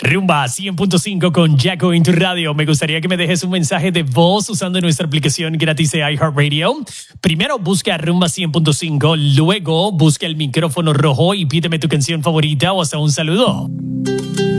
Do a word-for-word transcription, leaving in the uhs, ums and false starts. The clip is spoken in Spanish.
Rumba cien punto cinco con Jaco en tu radio. Me gustaría que me dejes un mensaje de voz usando nuestra aplicación gratis de iHeartRadio. Primero busca Rumba cien punto cinco, luego busca el micrófono rojo y pídeme tu canción favorita o hasta un saludo.